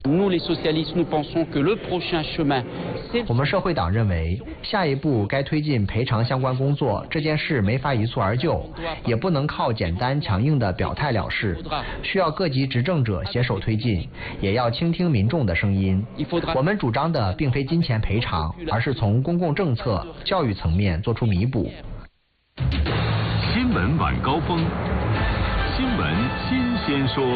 我们社会党认为，下一步该推进赔偿相关工作，这件事没法一蹴而就，也不能靠简单强硬的表态了事，需要各级执政者携手推进，也要倾听民众的声音。我们主张的并非金钱赔偿，而是从公共政策、教育层面做出弥补。 新闻晚高峰，新闻新鲜说。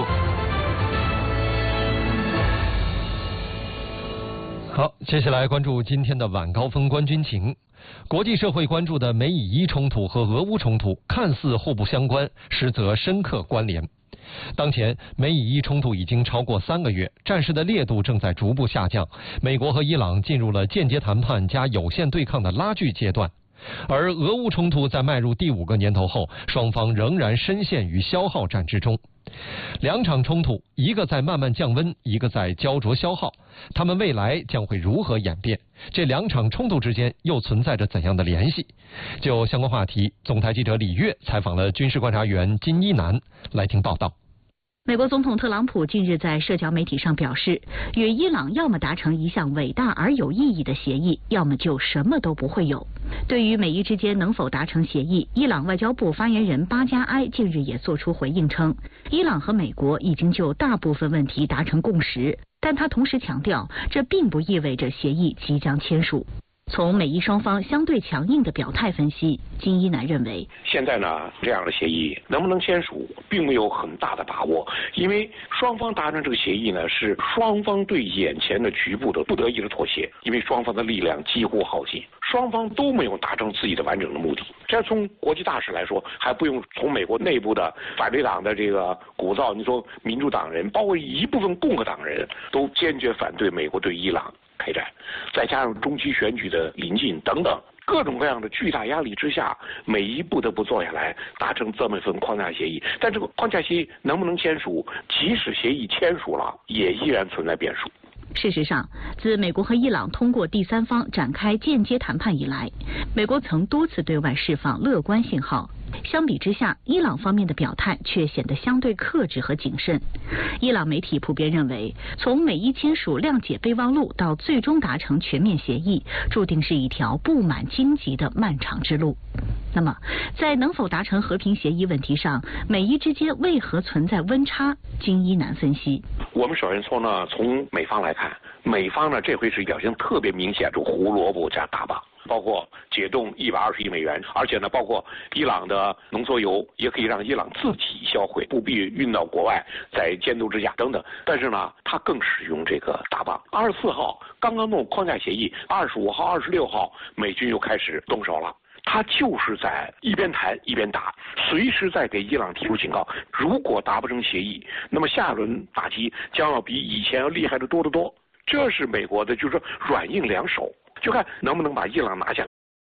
好，接下来关注今天的晚高峰观军情。国际社会关注的美以伊冲突和俄乌冲突看似互不相关，实则深刻关联。当前美以伊冲突已经超过3个月，战事的烈度正在逐步下降，美国和伊朗进入了间接谈判加有限对抗的拉锯阶段。而俄乌冲突在迈入第5个年头后，双方仍然深陷于消耗战之中。两场冲突，一个在慢慢降温，一个在焦灼消耗，他们未来将会如何演变？这两场冲突之间又存在着怎样的联系？就相关话题，总台记者李月采访了军事观察员金一南，来听报道。 美国总统特朗普近日在社交媒体上表示，与伊朗要么达成一项伟大而有意义的协议，要么就什么都不会有。对于美伊之间能否达成协议，伊朗外交部发言人巴加埃近日也作出回应称，伊朗和美国已经就大部分问题达成共识，但他同时强调，这并不意味着协议即将签署。从美伊双方相对强硬的表态分析，金一南认为， 现在呢，这样的协议能不能签署，并没有很大的把握，因为双方达成这个协议呢，是双方对眼前的局部的不得已的妥协，因为双方的力量几乎耗尽，双方都没有达成自己的完整的目的。这从国际大事来说，还不用从美国内部的反对党的这个鼓噪，你说民主党人，包括一部分共和党人都坚决反对美国对伊朗开战，再加上中期选举的临近等等各种各样的巨大压力之下，美伊不得不坐下来达成这么一份框架协议。但这个框架协议能不能签署，即使协议签署了，也依然存在变数。 事实上，自美国和伊朗通过第三方展开间接谈判以来，美国曾多次对外释放乐观信号。相比之下，伊朗方面的表态却显得相对克制和谨慎。伊朗媒体普遍认为，从美伊签署谅解备忘录到最终达成全面协议，注定是一条布满荆棘的漫长之路。那么，在能否达成和平协议问题上，美伊之间为何存在温差？金一南分析， 我们首先说呢，从美方来看，美方呢这回是表现特别明显，这胡萝卜加大棒。包括解冻120亿美元，而且呢，包括伊朗的浓缩铀也可以让伊朗自己销毁，不必运到国外，在监督之下等等。但是呢，他更使用这个大棒。24号刚刚弄框架协议，25号、26号美军又开始动手了。他就是在一边谈一边打，随时在给伊朗提出警告。如果达不成协议，那么下轮打击将要比以前要厉害的多得多。这是美国的，就是说软硬两手。就看能不能把伊朗拿下。